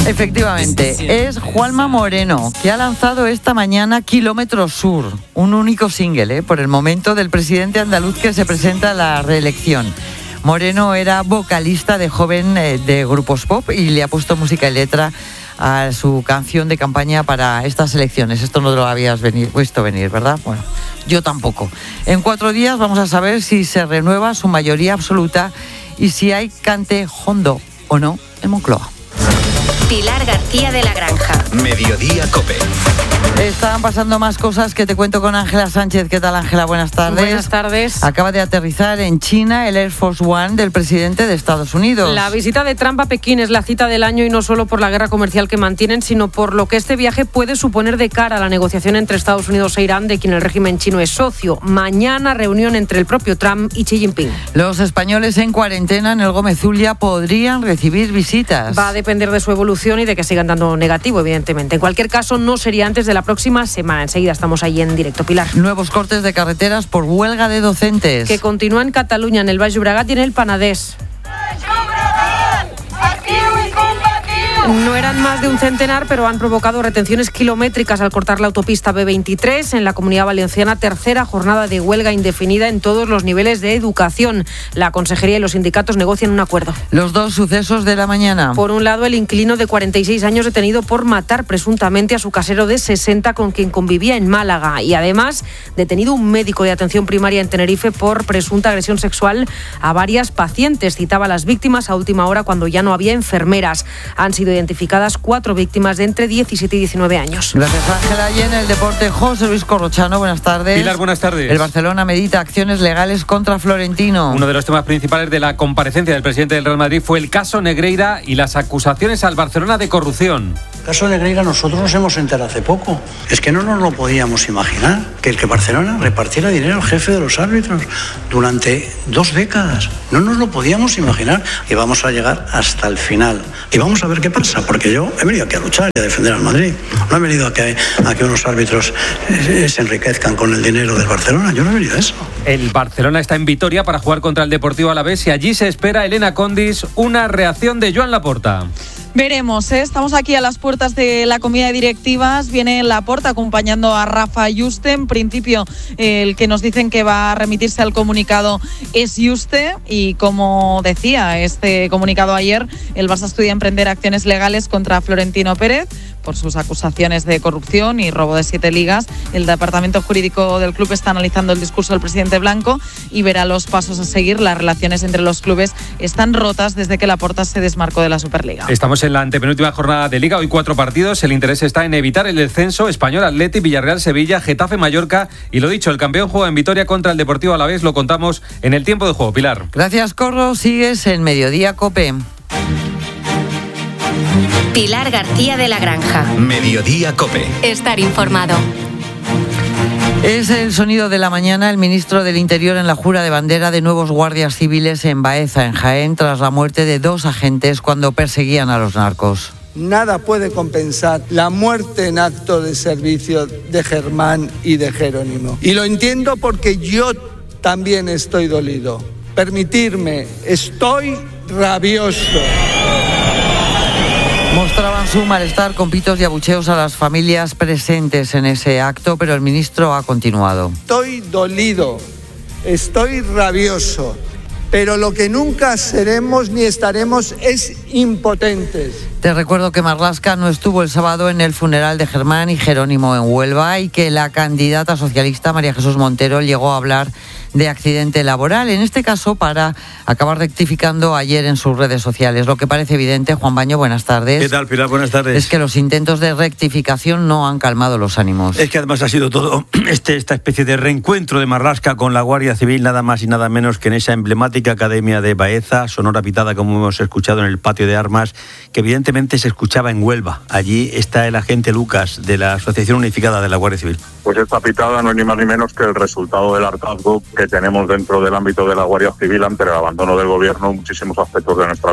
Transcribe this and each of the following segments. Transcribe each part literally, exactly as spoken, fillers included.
Efectivamente, es Juanma Moreno, que ha lanzado esta mañana Kilómetro Sur, un único single, ¿eh? por el momento, del presidente andaluz que se presenta a la reelección. Moreno era vocalista de joven eh, de grupos pop y le ha puesto música y letra a su canción de campaña para estas elecciones. Esto no lo habías venir, visto venir, ¿verdad? Bueno, yo tampoco. En cuatro días vamos a saber si se renueva su mayoría absoluta y si hay cante hondo o no en Moncloa. Pilar García de la Granja. Mediodía COPE. Están pasando más cosas que te cuento con Ángela Sánchez. ¿Qué tal, Ángela? Buenas tardes. Buenas tardes. Acaba de aterrizar en China el Air Force One del presidente de Estados Unidos. La visita de Trump a Pekín es la cita del año y no solo por la guerra comercial que mantienen, sino por lo que este viaje puede suponer de cara a la negociación entre Estados Unidos e Irán, de quien el régimen chino es socio. Mañana reunión entre el propio Trump y Xi Jinping. Los españoles en cuarentena en el Gómez Zulia podrían recibir visitas. Va a depender de su evolución y de que sigan dando negativo, evidentemente. En cualquier caso, no sería antes de la próxima semana. Enseguida estamos ahí en directo, Pilar. Nuevos cortes de carreteras por huelga de docentes. Que continúa en Cataluña, en el Baix Llobregat y en el Penedès. No eran más de un centenar, pero han provocado retenciones kilométricas al cortar la autopista B veintitrés. En la Comunidad Valenciana, tercera jornada de huelga indefinida en todos los niveles de educación. La Consejería y los sindicatos negocian un acuerdo. Los dos sucesos de la mañana. Por un lado, el inquilino de cuarenta y seis años detenido por matar presuntamente a su casero de sesenta con quien convivía en Málaga. Y además, detenido un médico de atención primaria en Tenerife por presunta agresión sexual a varias pacientes. Citaba a las víctimas a última hora cuando ya no había enfermeras. Han sido identificadas cuatro víctimas de entre diecisiete y diecinueve años. Gracias, Ángela. Y en el deporte, José Luis Corrochano, buenas tardes. Pilar, buenas tardes. El Barcelona medita acciones legales contra Florentino. Uno de los temas principales de la comparecencia del presidente del Real Madrid fue el caso Negreira y las acusaciones al Barcelona de corrupción. El caso Negreira nosotros nos hemos enterado hace poco. Es que no nos lo podíamos imaginar, que el que Barcelona repartiera dinero al jefe de los árbitros durante dos décadas. No nos lo podíamos imaginar. Y vamos a llegar hasta el final. Y vamos a ver qué pasa, porque yo he venido aquí a luchar y a defender al Madrid. No he venido a que, a que unos árbitros eh, se enriquezcan con el dinero del Barcelona. Yo no he venido a eso. El Barcelona está en Vitoria para jugar contra el Deportivo Alavés y allí se espera, Elena Condis, una reacción de Joan Laporta. Veremos, ¿eh? Estamos aquí a las puertas de la comida de directivas. Viene Laporta acompañando a Rafa Yuste. En principio, eh, el que nos dicen que va a remitirse al comunicado es Yuste. Y como decía este comunicado ayer, el Barça estudia emprender acciones legales contra Florentino Pérez por sus acusaciones de corrupción y robo de siete ligas. El departamento jurídico del club está analizando el discurso del presidente blanco y verá los pasos a seguir. Las relaciones entre los clubes están rotas desde que Laporta se desmarcó de la Superliga. Estamos en la antepenúltima jornada de Liga, hoy cuatro partidos. El interés está en evitar el descenso. Español, Atleti, Villarreal, Sevilla, Getafe, Mallorca. Y lo dicho, el campeón juega en Vitoria contra el Deportivo Alavés. Lo contamos en el tiempo de juego. Pilar. Gracias, Corro. Sigues en Mediodía COPE. Pilar García de la Granja. Mediodía COPE. Estar informado. Es el sonido de la mañana. El ministro del Interior en la jura de bandera de nuevos guardias civiles en Baeza, en Jaén, tras la muerte de dos agentes cuando perseguían a los narcos. Nada puede compensar la muerte en acto de servicio de Germán y de Jerónimo. Y lo entiendo porque yo también estoy dolido. Permitirme, estoy rabioso. Mostraban su malestar con pitos y abucheos a las familias presentes en ese acto, pero el ministro ha continuado. Estoy dolido, estoy rabioso, pero lo que nunca seremos ni estaremos es impotentes. Te recuerdo que Marlaska no estuvo el sábado en el funeral de Germán y Jerónimo en Huelva y que la candidata socialista María Jesús Montero llegó a hablar de accidente laboral, en este caso para acabar rectificando ayer en sus redes sociales. Lo que parece evidente, Juan Baño, buenas tardes. ¿Qué tal, Pilar? Buenas tardes. Es que los intentos de rectificación no han calmado los ánimos. Es que además ha sido todo este, esta especie de reencuentro de Marlaska con la Guardia Civil, nada más y nada menos que en esa emblemática academia de Baeza, sonora pitada como hemos escuchado en el patio de armas, que evidentemente se escuchaba en Huelva. Allí está el agente Lucas de la Asociación Unificada de la Guardia Civil. Pues esta pitada no es ni más ni menos que el resultado del hartazgo que tenemos dentro del ámbito de la Guardia Civil ante el abandono del gobierno en muchísimos aspectos de nuestra vida.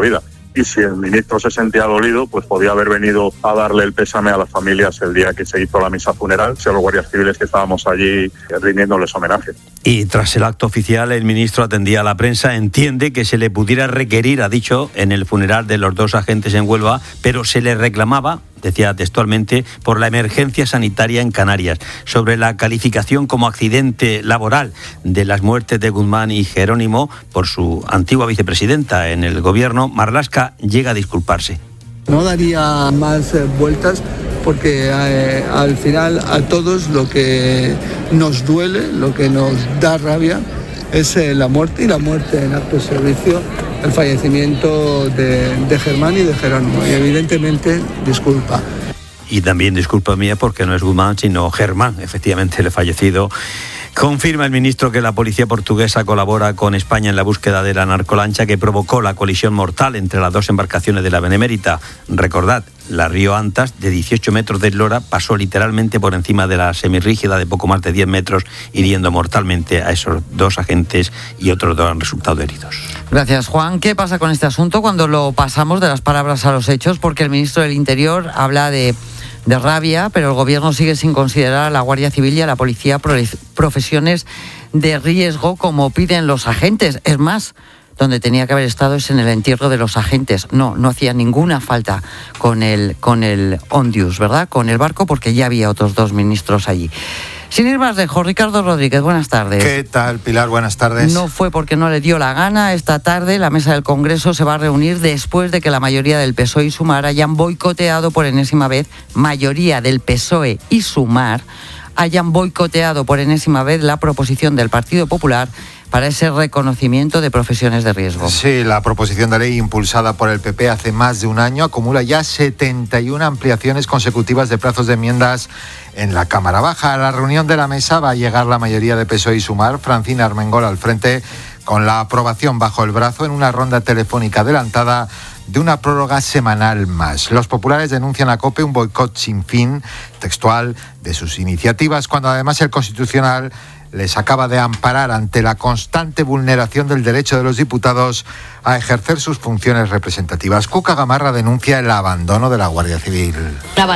y si el ministro se sentía dolido, pues podía haber venido a darle el pésame a las familias el día que se hizo la misa funeral, si a los guardias civiles que estábamos allí rindiéndoles homenaje. Y tras el acto oficial, el ministro atendía a la prensa, entiende que se le pudiera requerir, ha dicho, en el funeral de los dos agentes en Huelva, pero se le reclamaba, decía textualmente, por la emergencia sanitaria en Canarias. Sobre la calificación como accidente laboral de las muertes de Guzmán y Jerónimo por su antigua vicepresidenta en el gobierno, Marlaska llega a disculparse. No daría más eh, vueltas porque eh, al final a todos lo que nos duele, lo que nos da rabia es eh, la muerte y la muerte en acto de servicio, el fallecimiento de, de Germán y de Jerónimo. Y evidentemente, disculpa. Y también disculpa mía porque no es Guzmán, sino Germán, efectivamente, el fallecido. Confirma el ministro que la policía portuguesa colabora con España en la búsqueda de la narcolancha que provocó la colisión mortal entre las dos embarcaciones de la Benemérita. Recordad, la Río Antas, de dieciocho metros de eslora, pasó literalmente por encima de la semirrígida de poco más de diez metros, hiriendo mortalmente a esos dos agentes y otros dos han resultado heridos. Gracias, Juan. ¿Qué pasa con este asunto cuando lo pasamos de las palabras a los hechos? Porque el ministro del Interior habla de... de rabia, pero el gobierno sigue sin considerar a la Guardia Civil y a la policía profesiones de riesgo como piden los agentes. Es más, donde tenía que haber estado es en el entierro de los agentes. No, no hacía ninguna falta con el, con el Ondius, ¿verdad? Con el barco, porque ya había otros dos ministros allí. Sin ir más lejos, Ricardo Rodríguez, buenas tardes. ¿Qué tal, Pilar? Buenas tardes. No fue porque no le dio la gana. Esta tarde la mesa del Congreso se va a reunir después de que la mayoría del P S O E y Sumar hayan boicoteado por enésima vez, mayoría del P S O E y Sumar, hayan boicoteado por enésima vez la proposición del Partido Popular para ese reconocimiento de profesiones de riesgo. Sí, la proposición de ley impulsada por el P P hace más de un año acumula ya setenta y una ampliaciones consecutivas de plazos de enmiendas en la Cámara Baja. A la reunión de la mesa va a llegar la mayoría de P S O E y Sumar, Francina Armengol al frente, con la aprobación bajo el brazo en una ronda telefónica adelantada de una prórroga semanal más. Los populares denuncian a COPE un boicot sin fin, textual, de sus iniciativas, cuando además el Constitucional les acaba de amparar ante la constante vulneración del derecho de los diputados a ejercer sus funciones representativas. Cuca Gamarra denuncia el abandono de la Guardia Civil.